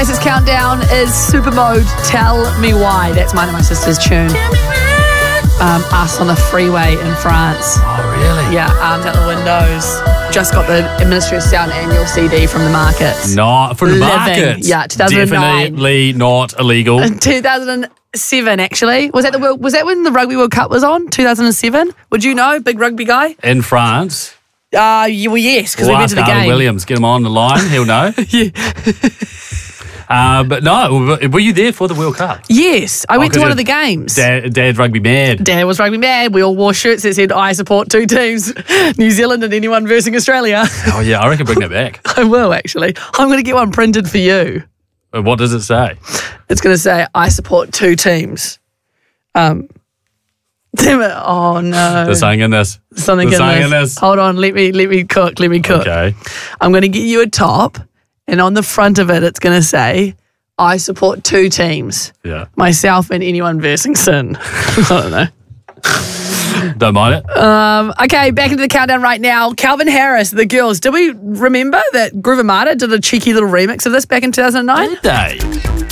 Classics Countdown is Super Mode, Tell Me Why. That's mine and my sister's tune. Us on the freeway in France. Oh, really? Yeah, arms out the windows. Just got the Ministry of Sound annual CD from the market. Not from the market. Yeah, 2009. Definitely not illegal. 2007, actually. Was that when the Rugby World Cup was on? 2007? Would you know? Big rugby guy? In France. Well, yes, because we went to the Ask Arlie game. Williams. Get him on the line. He'll know. But no, were you there for the World Cup? Yes, I went to one of the games. Dad's rugby mad. Dad was rugby mad. We all wore shirts that said, I support two teams, New Zealand and anyone versus Australia. Oh, yeah, I reckon bring that back. I will, actually. I'm going to get one printed for you. What does it say? It's going to say, I support two teams. Damn it. Oh, no. There's something in this. Something in this. Hold on. Let me cook. Okay. I'm going to get you a top, and on the front of it, it's going to say, I support two teams. Yeah. Myself and anyone versing sin. I don't know. Don't mind it. Okay, back into the countdown right now. Calvin Harris, The Girls. Did we remember that Groove Armada did a cheeky little remix of this back in 2009? Did they?